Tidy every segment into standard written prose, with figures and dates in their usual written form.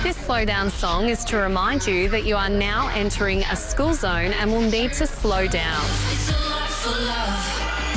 This slow down song is to remind you that you are now entering a school zone and will need to slow down. It's a lot for love.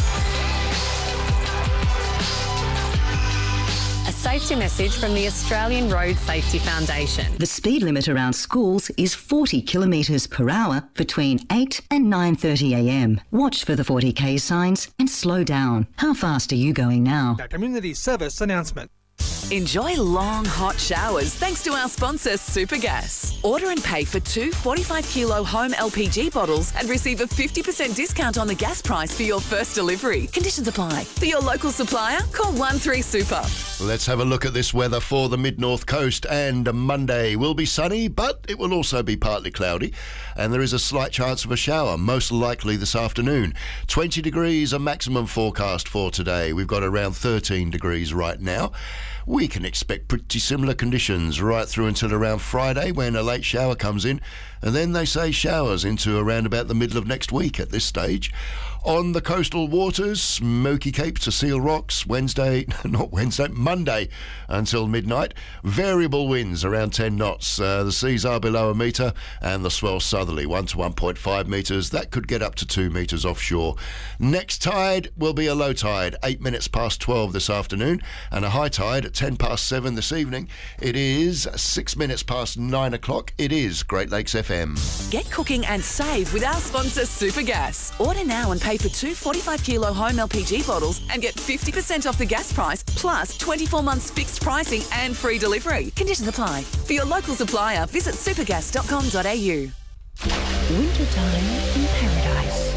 A safety message from the Australian Road Safety Foundation. The speed limit around schools is 40 kilometres per hour between 8 and 9:30am. Watch for the 40k signs and slow down. How fast are you going now? A community service announcement. Enjoy long, hot showers thanks to our sponsor, Supergas. Order and pay for 2 45-kilo home LPG bottles and receive a 50% discount on the gas price for your first delivery. Conditions apply. For your local supplier, call 13Super. Let's have a look at this weather for the mid-north coast. And Monday will be sunny, but it will also be partly cloudy. And there is a slight chance of a shower, most likely this afternoon. 20 degrees a maximum forecast for today. We've got around 13 degrees right now. We can expect pretty similar conditions right through until around Friday when a late shower comes in, and then they say showers into around about the middle of next week at this stage. On the coastal waters, Smoky Cape to Seal Rocks, Monday until midnight. Variable winds around 10 knots. The seas are below a metre and the swell southerly 1 to 1.5 metres. That could get up to 2 metres offshore. Next tide will be a low tide, 8 minutes past 12 this afternoon, and a high tide at 10 past 7 this evening. It is 6 minutes past 9 o'clock. It is Great Lakes FM. Get cooking and save with our sponsor, Supergas. Order now and pay for 2 45-kilo home LPG bottles and get 50% off the gas price, plus 24 months fixed pricing and free delivery. Conditions apply. For your local supplier, visit supergas.com.au. Wintertime in Paradise.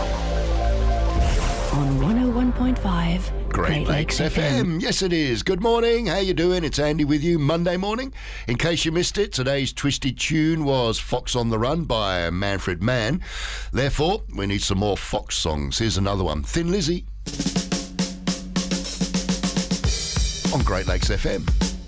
On 101.5 Great Lakes FM. Yes, it is. Good morning. How you doing? It's Andy with you Monday morning. In case you missed it, today's twisty tune was Fox on the Run by Manfred Mann. Therefore, we need some more Fox songs. Here's another one. Thin Lizzy on Great Lakes FM.